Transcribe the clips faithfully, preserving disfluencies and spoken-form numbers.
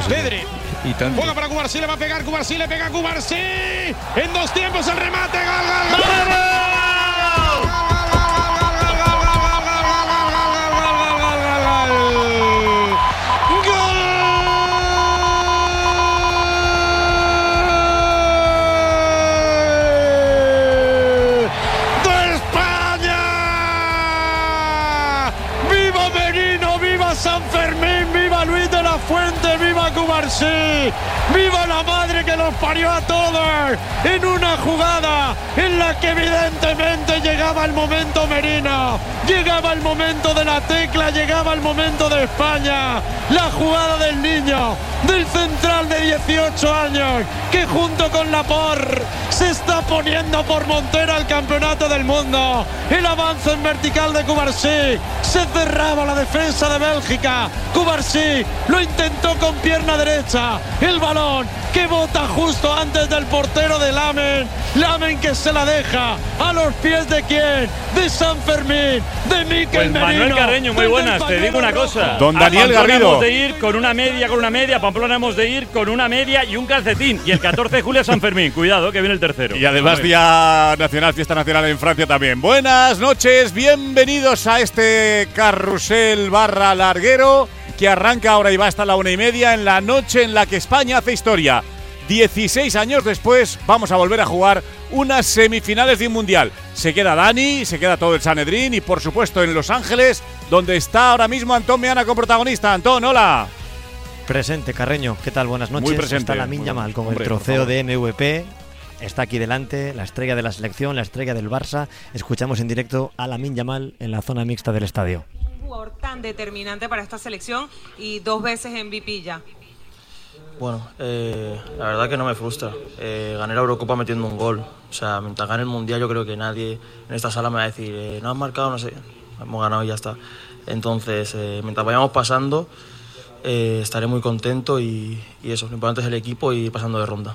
Pedri. Y tanto. Juega para Cubarsí, le va a pegar Cubarsí, le pega Cubarsí. En dos tiempos el remate. ¡Gol, gol, gol! Sí, viva la madre que los parió a todos en una jugada en la que evidentemente llegaba el momento Merino, llegaba el momento de la tecla, llegaba el momento de España, la jugada del niño, del central de dieciocho años que junto con Laporte se está poniendo por montera al campeonato del mundo. El avance en vertical de Cubarsí, se cerraba la defensa de Bélgica, Cubarsí lo intentó con pierna derecha, el balón que bota justo antes del portero de Lamen, Lamen que se la deja a los pies de quién, de San Fermín, de Mikel pues Manuel Merino, Carreño, muy buenas, te digo una cosa. Don Daniel a Pamplona Garrido. hemos de ir con una media, con una media, Pamplona hemos de ir con una media y un calcetín. Y el catorce de julio San Fermín, cuidado que viene el tercero. Y además Día Nacional, Fiesta Nacional en Francia también. Buenas noches, bienvenidos a este carrusel barra larguero que arranca ahora y va hasta la una y media en la noche en la que España hace historia. dieciséis años después vamos a volver a jugar unas semifinales de un mundial. Se queda Dani, se queda todo el Sanedrín y por supuesto en Los Ángeles, donde está ahora mismo Antón Meana con protagonista. Antón, hola. Presente, Carreño. ¿Qué tal? Buenas noches. Muy presente. Está Lamine Yamal con Hombre, el trofeo de M V P. Está aquí delante, la estrella de la selección, la estrella del Barça. Escuchamos en directo a Lamine Yamal en la zona mixta del estadio. Un jugador tan determinante para esta selección y dos veces M V P ya. Bueno, eh, la verdad que no me frustra. Eh, gané la Eurocopa metiendo un gol. O sea, mientras gane el Mundial yo creo que nadie en esta sala me va a decir eh, no has marcado, no sé. Hemos ganado y ya está. Entonces, eh, mientras vayamos pasando, eh, estaré muy contento y, y eso, lo importante es el equipo y pasando de ronda.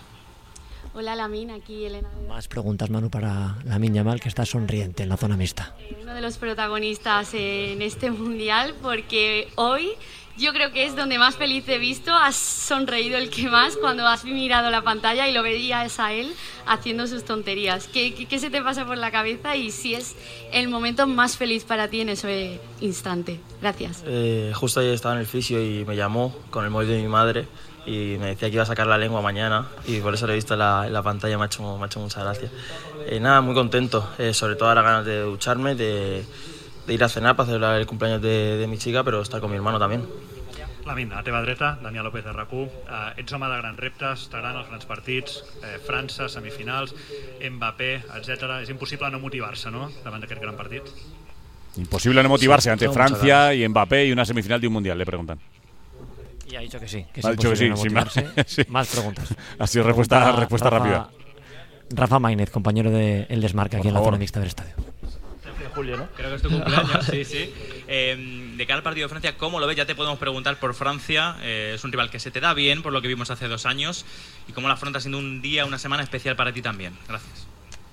Hola Lamine, aquí Elena. Más preguntas, Manu, para Lamine Yamal, que está sonriente en la zona mixta. Uno de los protagonistas en este Mundial, porque hoy yo creo que es donde más feliz he visto. Has sonreído el que más cuando has mirado la pantalla y lo veías a él haciendo sus tonterías. ¿Qué, qué, qué se te pasa por la cabeza y si es el momento más feliz para ti en ese instante? Gracias. Eh, justo ayer estaba en el fisio y me llamó con el móvil de mi madre y me decía que iba a sacar la lengua mañana y por eso lo he visto en la, en la pantalla, me ha hecho, me ha hecho mucha gracia. Eh, nada, muy contento, eh, sobre todo ahora ganas de ducharme, de, de ir a cenar para celebrar el cumpleaños de, de mi chica, pero estar con mi hermano también. Lamine, a la teva dreta, Daniel López de R A C U. Uh, ets home de grans reptes, estaran els grans partits, eh, França, semifinals, Mbappé, etcètera. És impossible no motivar-se, no?, davant d'aquest gran partit. Imposible no motivarse Sí, ante no, Francia y Mbappé y una semifinal de un mundial, le preguntan. Y ha dicho que sí, que es Ha dicho que sí, imposible no sin motivarse. más, sí. Más preguntas. Ha sido respuesta, Pregunta respuesta Rafa, rápida. Rafa Maínez, compañero de El Desmarque, aquí Por en la favor. zona mixta del estadio. Julio, ¿no? Creo que es tu cumpleaños, sí, sí. Eh, de cara al partido de Francia, ¿cómo lo ves? Ya te podemos preguntar por Francia. Eh, es un rival que se te da bien, por lo que vimos hace dos años. ¿Y cómo la afrontas siendo un día, una semana especial para ti también? Gracias.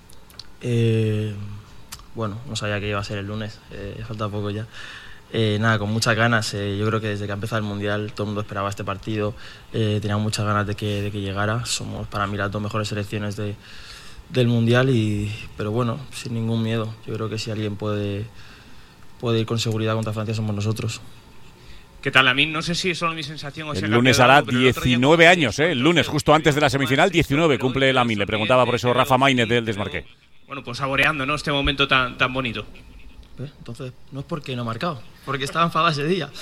Eh, bueno, no sabía que iba a ser el lunes, eh, falta poco ya. Eh, nada, con muchas ganas. Eh, yo creo que desde que ha empezado el Mundial todo el mundo esperaba este partido. Eh, teníamos muchas ganas de que, de que llegara. Somos para mí las dos mejores selecciones de, del Mundial, y, pero bueno, sin ningún miedo. Yo creo que si alguien puede, puede ir con seguridad contra Francia somos nosotros. ¿Qué tal, Lamine? No sé si es solo mi sensación o si El ha lunes cambiado hará algo, pero el otro día diecinueve años, ¿eh? El lunes, justo antes de la semifinal, diecinueve cumple Lamine. Le preguntaba por eso Rafa Maínez del Desmarque. Bueno, pues saboreando, ¿no?, este momento tan, tan bonito. ¿Eh? Entonces, no es porque no he marcado, porque estaba enfadado ese día.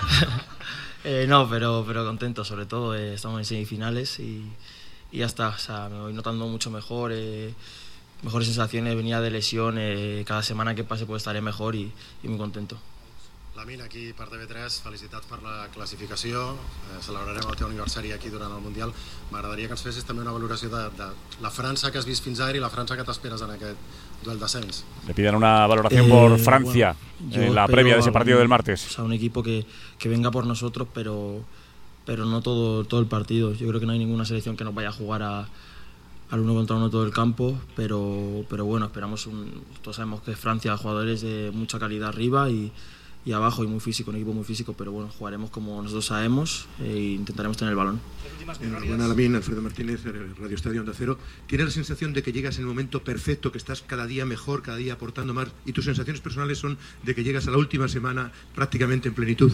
eh, no, pero, pero contento, sobre todo. Eh, estamos en semifinales y, y ya está. O sea, me voy notando mucho mejor, eh, mejores sensaciones. Venía de lesión, eh, cada semana que pase pues estaré mejor y, y muy contento. Lamine, aquí per T V tres, felicitats per la classificació, eh, celebrarem el teu aniversari aquí durant el Mundial. M'agradaria que ens fessis també una valoració de, de la França que has vist fins ara i la França que t'esperes en aquest duel d'ascens. Le piden una valoración Eh, por Francia bueno, yo en la espero previa de ese a partido un- del martes. O sea, un equipo que, que venga por nosotros, pero, pero no todo, todo el partido. Yo creo que no hay ninguna selección que nos vaya a jugar a, al uno contra uno todo el campo, pero, pero bueno, esperamos un, todos sabemos que Francia, jugadores de mucha calidad arriba y, y abajo y muy físico, un equipo muy físico, pero bueno, jugaremos como nosotros sabemos e intentaremos tener el balón. Enhorabuena, Lamine, Alfredo Martínez, Radio Estadio Onda Cero. ¿Tienes la sensación de que llegas en el momento perfecto, que estás cada día mejor, cada día aportando más, y tus sensaciones personales son de que llegas a la última semana prácticamente en plenitud?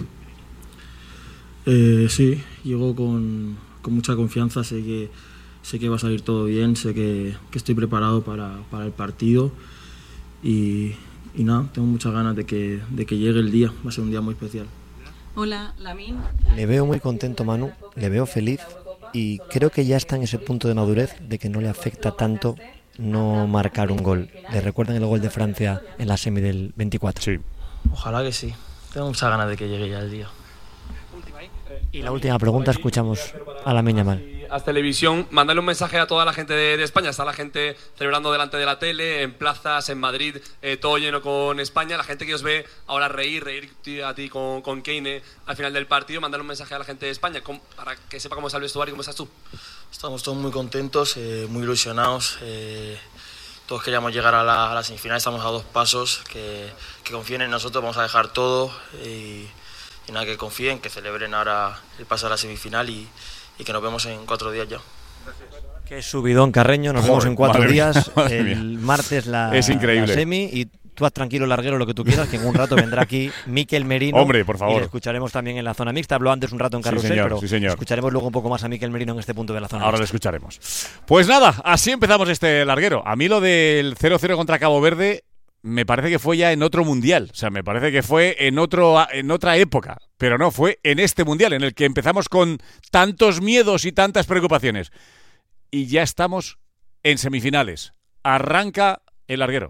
Eh, sí, llego con, con mucha confianza, sé que, sé que va a salir todo bien, sé que, que estoy preparado para, para el partido y, y nada, tengo muchas ganas de que, de que llegue el día, va a ser un día muy especial. Hola, Lamine. Le veo muy contento, Manu, le veo feliz y creo que ya está en ese punto de madurez de que no le afecta tanto no marcar un gol. ¿Le recuerdan el gol de Francia en la semi del veinticuatro? Sí. Ojalá que sí, tengo muchas ganas de que llegue ya el día. Y la última pregunta, escuchamos a Lamine Yamal. A televisión, mandarle un mensaje a toda la gente de, de España. Está la gente celebrando delante de la tele, en plazas, en Madrid, eh, todo lleno con España. La gente que os ve ahora reír, reír a ti con, con Kane al final del partido. Mandarle un mensaje a la gente de España con, para que sepa cómo está el vestuario y cómo estás tú. Estamos todos muy contentos, eh, muy ilusionados. Eh, todos queríamos llegar a la, a la semifinal, estamos a dos pasos. Que, que confíen en nosotros, vamos a dejar todo. Y, y nada, que confíen, que celebren ahora el paso a la semifinal y, y que nos vemos en cuatro días ya. Qué subidón, Carreño, nos Joder, vemos en cuatro días, mía, el martes la, es increíble. la semi y tú haz tranquilo, Larguero, lo que tú quieras, que en un rato vendrá aquí Mikel Merino. Hombre, por favor. Y le escucharemos también en la zona mixta. Habló antes un rato en Carrusel, sí, señor, pero sí, señor. escucharemos luego un poco más a Mikel Merino en este punto de la zona Ahora mixta. le escucharemos. Pues nada, así empezamos este Larguero. A mí lo del cero cero contra Cabo Verde me parece que fue ya en otro mundial. O sea, me parece que fue en, otro, en otra época. Pero no, fue en este mundial en el que empezamos con tantos miedos y tantas preocupaciones. Y ya estamos en semifinales. Arranca el Larguero.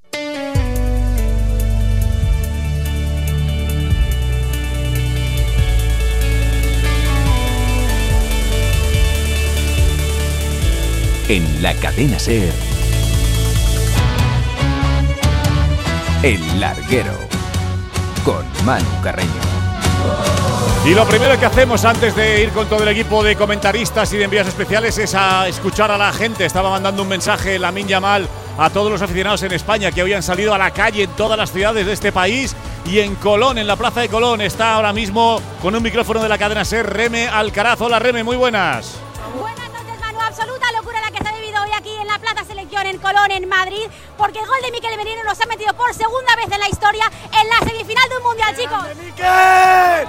En la cadena SER, El Larguero, con Manu Carreño. Y lo primero que hacemos antes de ir con todo el equipo de comentaristas y de envíos especiales es a escuchar a la gente. Estaba mandando un mensaje Lamine Yamal a todos los aficionados en España que hoy han salido a la calle en todas las ciudades de este país. Y en Colón, en la plaza de Colón, está ahora mismo con un micrófono de la cadena SER Reme Alcaraz. Hola Reme, muy buenas. Buenas noches, Manu. Absoluta locura la que se ha vivido hoy aquí en la Plaza Selección en Colón, en Madrid, porque el gol de Mikel Merino nos ha metido por segunda vez en la historia en la semifinal de un mundial, chicos. ¡Mikel!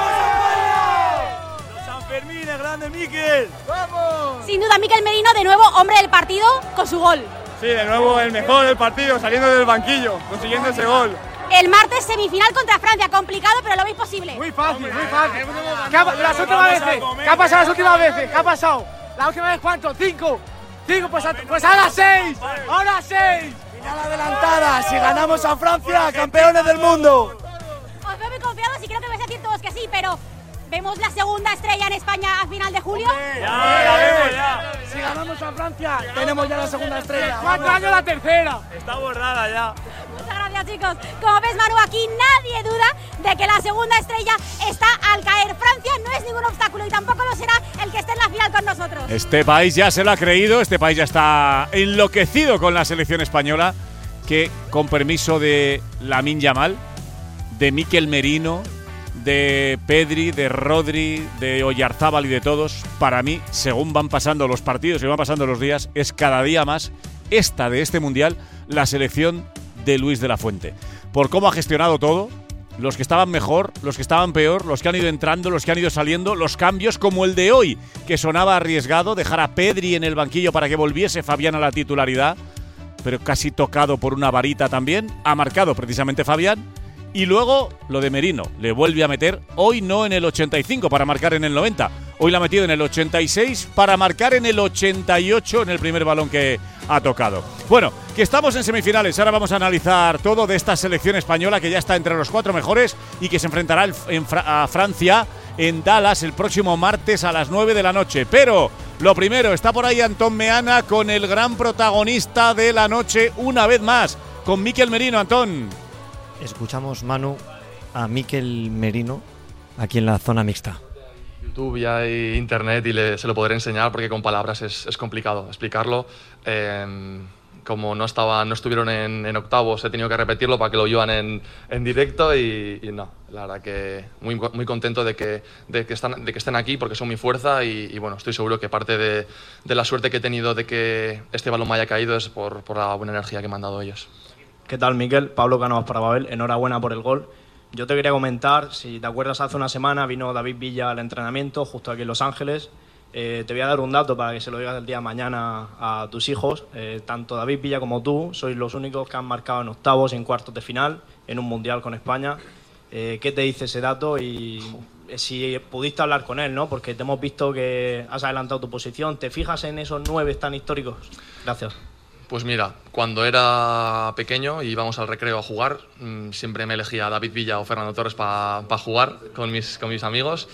¡Los Sanfermines, grande Mikel! ¡Vamos! Sin duda, Mikel Merino, de nuevo hombre del partido con su gol. Sí, de nuevo el mejor del partido, saliendo del banquillo, consiguiendo ese gol. El martes semifinal contra Francia, complicado, pero lo veis posible. Muy fácil, muy fácil. ¿Qué ha, las últimas veces? ¿Qué ha pasado las últimas veces? ¿Qué ha pasado? ¿La última vez cuánto? ¿Cinco? ¿Cinco? Pues, a, pues ahora seis. ¡Ahora seis! Final adelantada. Si ganamos a Francia, campeones del mundo. Os veo muy confiados y creo que vais a decir todos que sí, pero ¿vemos la segunda estrella en España a final de julio? Ya, ya vemos, ya. Si ganamos a Francia, tenemos ya la segunda estrella. Cuatro años la tercera. Está bordada ya. Muchas gracias, chicos. Como ves, Manu, aquí nadie duda de que la segunda estrella está al caer. Francia no es ningún obstáculo y tampoco lo será el que esté en la final con nosotros. Este país ya se lo ha creído, este país ya está enloquecido con la selección española, que con permiso de Lamine Yamal, de Mikel Merino, de Pedri, de Rodri, de Oyarzábal y de todos, para mí, según van pasando los partidos y van pasando los días, es cada día más esta de este mundial la selección de Luis de la Fuente. Por cómo ha gestionado todo, los que estaban mejor, los que estaban peor, los que han ido entrando, los que han ido saliendo, los cambios como el de hoy, que sonaba arriesgado, dejar a Pedri en el banquillo para que volviese Fabián a la titularidad, pero casi tocado por una varita también, ha marcado precisamente Fabián. Y luego lo de Merino, le vuelve a meter, hoy no en el ochenta y cinco para marcar en el noventa, hoy lo ha metido en el ochenta y seis para marcar en el ochenta y ocho en el primer balón que ha tocado. Bueno, que estamos en semifinales, ahora vamos a analizar todo de esta selección española que ya está entre los cuatro mejores y que se enfrentará en Fra- a Francia en Dallas el próximo martes a las nueve de la noche. Pero lo primero, está por ahí Antón Meana con el gran protagonista de la noche una vez más, con Mikel Merino. Antón. Escuchamos, Manu, a Mikel Merino aquí en la zona mixta. YouTube y hay internet y le, se lo podré enseñar porque con palabras es, es complicado explicarlo. Eh, como no, estaba, no estuvieron en, en octavos, he tenido que repetirlo para que lo llevan en, en directo y, y no, la verdad que muy, muy contento de que, de, que están, de que estén aquí porque son mi fuerza y, y bueno, estoy seguro que parte de, de la suerte que he tenido de que este balón me haya caído es por, por la buena energía que me han dado ellos. ¿Qué tal, Miquel? Pablo Cánovas para Babel, enhorabuena por el gol. Yo te quería comentar, si te acuerdas, hace una semana vino David Villa al entrenamiento justo aquí en Los Ángeles. Eh, te voy a dar un dato para que se lo digas el día de mañana a tus hijos. Eh, tanto David Villa como tú sois los únicos que han marcado en octavos y en cuartos de final en un mundial con España. Eh, ¿Qué te dice ese dato? Y si pudiste hablar con él, ¿no? Porque te hemos visto que has adelantado tu posición. ¿Te fijas en esos nueve tan históricos? Gracias. Pues mira, cuando era pequeño y íbamos al recreo a jugar, siempre me elegía a David Villa o Fernando Torres para pa jugar con mis, con mis amigos.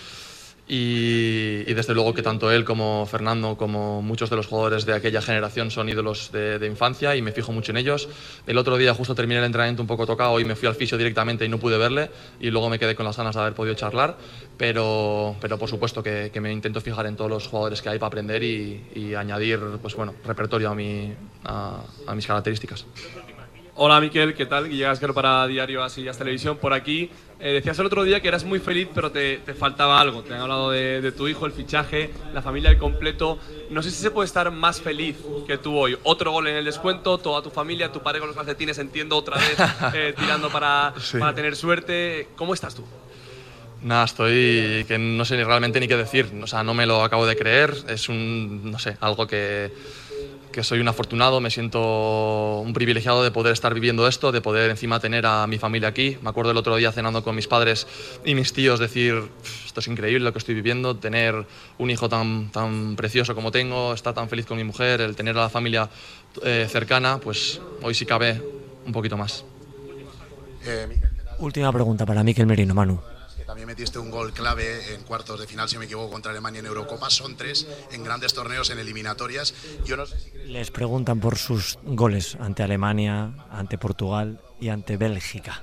Y, y desde luego que tanto él como Fernando como muchos de los jugadores de aquella generación son ídolos de, de infancia y me fijo mucho en ellos. El otro día justo terminé el entrenamiento un poco tocado y me fui al fisio directamente y no pude verle y luego me quedé con las ganas de haber podido charlar, pero, pero por supuesto que, que me intento fijar en todos los jugadores que hay para aprender y, y añadir pues bueno, repertorio a, mi, a, a mis características. Hola Miquel, ¿qué tal? Guille Gasquero para Diario Asillas Televisión, por aquí. Eh, decías el otro día que eras muy feliz, pero te, te faltaba algo. Te han hablado de, de tu hijo, el fichaje, la familia al completo. No sé si se puede estar más feliz que tú hoy. Otro gol en el descuento, toda tu familia, tu padre con los calcetines, entiendo, otra vez eh, tirando para, sí. para tener suerte. ¿Cómo estás tú? Nada, estoy que no sé realmente ni qué decir. O sea, no me lo acabo de creer. Es un, no sé, algo que... que soy un afortunado, me siento un privilegiado de poder estar viviendo esto, de poder encima tener a mi familia aquí. Me acuerdo el otro día cenando con mis padres y mis tíos decir, esto es increíble lo que estoy viviendo, tener un hijo tan, tan precioso como tengo, estar tan feliz con mi mujer, el tener a la familia eh, cercana, pues hoy sí cabe un poquito más. Eh, Última pregunta para Miquel Merino, Manu. También metiste un gol clave en cuartos de final, si no me equivoco, contra Alemania en Eurocopa. Son tres en grandes torneos, en eliminatorias. Yo no sé si crees... Les preguntan por sus goles ante Alemania, ante Portugal y ante Bélgica.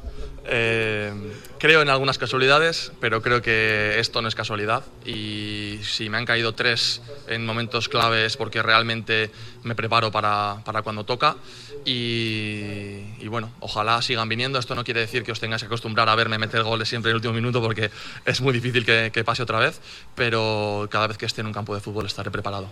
Eh, creo en algunas casualidades, pero creo que esto no es casualidad y si me han caído tres en momentos claves porque realmente me preparo para, para cuando toca y, y bueno, ojalá sigan viniendo. Esto no quiere decir que os tengáis que acostumbrar a verme meter goles siempre en el último minuto porque es muy difícil que, que pase otra vez, pero cada vez que esté en un campo de fútbol estaré preparado.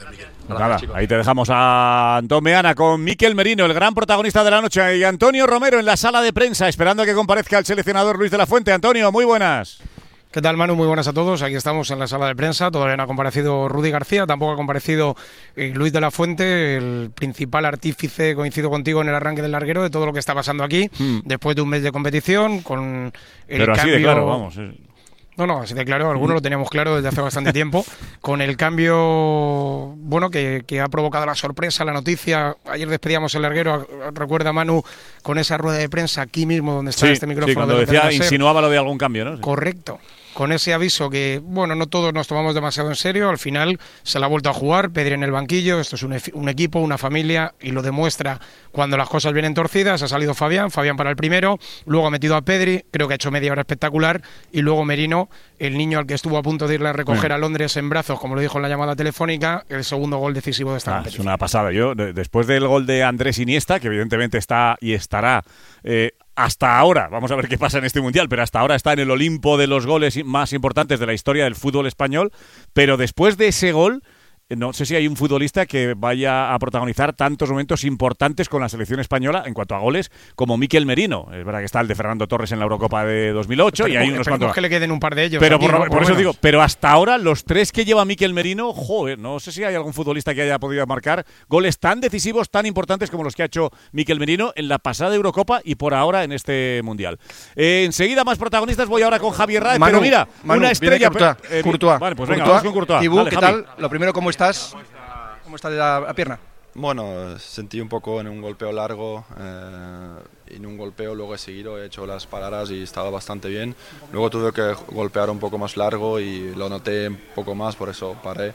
Nada, ahí te dejamos a Antón Meana con Miquel Merino, el gran protagonista de la noche, y Antonio Romero en la sala de prensa, esperando a que comparezca el seleccionador Luis de la Fuente. Antonio, muy buenas. ¿Qué tal, Manu? Muy buenas a todos. Aquí estamos en la sala de prensa. Todavía no ha comparecido Rudy García, tampoco ha comparecido eh, Luis de la Fuente, el principal artífice, coincido contigo, en el arranque del larguero de todo lo que está pasando aquí, hmm. después de un mes de competición, con el Pero cambio... así de claro, vamos. Eh. No, no, así de claro, algunos lo teníamos claro desde hace bastante tiempo, con el cambio, bueno, que, que ha provocado la sorpresa, la noticia. Ayer despedíamos el larguero, recuerda Manu, con esa rueda de prensa aquí mismo donde está sí, este micrófono. Sí, cuando de decía, insinuaba lo de algún cambio, ¿no? Correcto. Con ese aviso que, bueno, no todos nos tomamos demasiado en serio, al final se la ha vuelto a jugar, Pedri en el banquillo, esto es un, un equipo, una familia, y lo demuestra cuando las cosas vienen torcidas. Ha salido Fabián, Fabián para el primero, luego ha metido a Pedri, creo que ha hecho media hora espectacular, y luego Merino, el niño al que estuvo a punto de irle a recoger a Londres en brazos, como lo dijo en la llamada telefónica, el segundo gol decisivo de esta ah, competición. Es una pasada. Yo, de, después del gol de Andrés Iniesta, que evidentemente está y estará... Eh, hasta ahora, vamos a ver qué pasa en este Mundial, pero hasta ahora está en el Olimpo de los goles más importantes de la historia del fútbol español, pero después de ese gol, no sé si hay un futbolista que vaya a protagonizar tantos momentos importantes con la selección española en cuanto a goles como Miquel Merino. Es verdad que está el de Fernando Torres en la Eurocopa de dos mil ocho, pero y hay unos cuantos que le queden un par de ellos. Pero aquí, por, ¿no? por eso digo, pero hasta ahora los tres que lleva Miquel Merino, joder, no sé si hay algún futbolista que haya podido marcar goles tan decisivos, tan importantes como los que ha hecho Miquel Merino en la pasada Eurocopa y por ahora en este Mundial. Eh, enseguida más protagonistas, voy ahora con Javier Raez, Manu, pero mira, Manu, una estrella. Courtois, eh, Courtois, vale, pues venga, Courtois, vamos con Courtois. Tibú, Dale, ¿qué Javi. tal? Lo primero, ¿cómo estás? ¿Cómo está la, la pierna? Bueno, sentí un poco en un golpeo largo, eh, en un golpeo luego he seguido, he hecho las paradas y estaba bastante bien. Luego tuve que golpear un poco más largo y lo noté un poco más, por eso paré.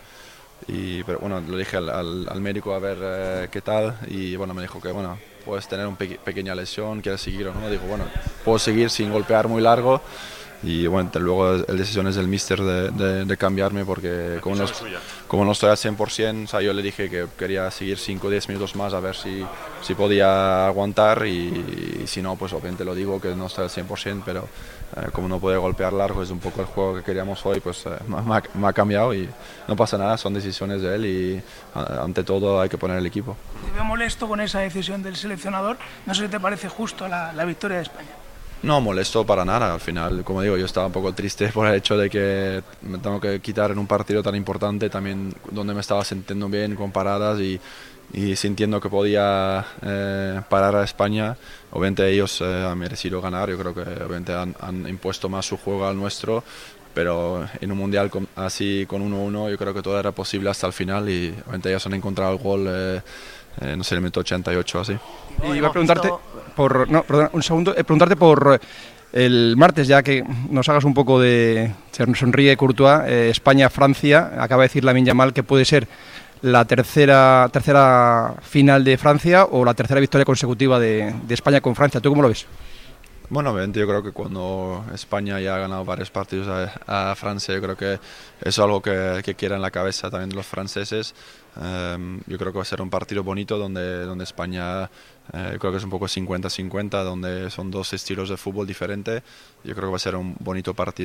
Y, pero bueno, lo dije al, al, al médico a ver eh, qué tal y bueno, me dijo que bueno, puedes tener una pe pequeña lesión, quieres seguir o no. Digo, bueno, puedo seguir sin golpear muy largo. y bueno, luego la decisión es del míster de, de, de cambiarme porque como no, como no estoy al cien por ciento, o sea, yo le dije que quería seguir cinco o diez minutos más a ver si, si podía aguantar y, y si no, pues obviamente lo digo que no estoy al cien por ciento, pero eh, como no puede golpear largo, es un poco el juego que queríamos hoy, pues eh, me, ha, me ha cambiado y no pasa nada, son decisiones de él y ante todo hay que poner el equipo. Te veo molesto con esa decisión del seleccionador, no sé si te parece justo la, la victoria de España. No molesto para nada, al final, como digo, yo estaba un poco triste por el hecho de que me tengo que quitar en un partido tan importante, también donde me estaba sintiendo bien con paradas y, y sintiendo que podía eh, parar a España. Obviamente ellos eh, han merecido ganar, yo creo que obviamente han, han impuesto más su juego al nuestro, pero en un mundial con, así con uno uno yo creo que todo era posible hasta el final y obviamente ellos han encontrado el gol, eh, eh, no sé, el minuto ochenta y ocho así. Y iba a preguntarte por, no, perdona, un segundo, eh, preguntarte por el martes, ya que nos hagas un poco de, se sonríe Courtois, eh, España-Francia, acaba de decir Lamine Yamal que puede ser la tercera tercera final de Francia o la tercera victoria consecutiva de, de España con Francia. ¿Tú cómo lo ves? Bueno, obviamente yo creo que cuando España ya ha ganado varios partidos a, a Francia, yo creo que eso es algo que, que quiera en la cabeza también de los franceses. Um, yo creo que va a ser un partido bonito donde, donde España, eh, creo que es un poco cincuenta cincuenta, donde son dos estilos de fútbol diferentes. Yo creo que va a ser un bonito partido.